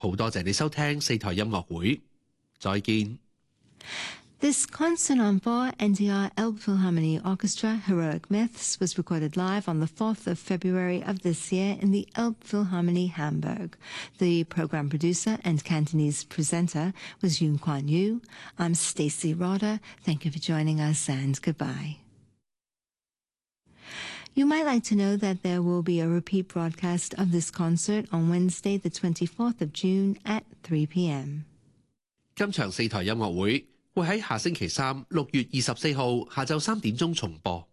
好多謝你收聽四台音樂會，再見。 This concert on board NDR Elbphilharmonie Orchestra Heroic Myths was recorded live on the 4th of February of this year in the Elbphilharmonie, Hamburg. The program producer and Cantonese presenter was Yoon Kwan Yu. I'm Stacey Roder. Thank you for joining us and goodbye. You might like to know that there will be a repeat broadcast of this concert on Wednesday, the 24th of June at 3 p.m. 今場四台音樂會會喺下星期三6月24號下晝3點鐘重播。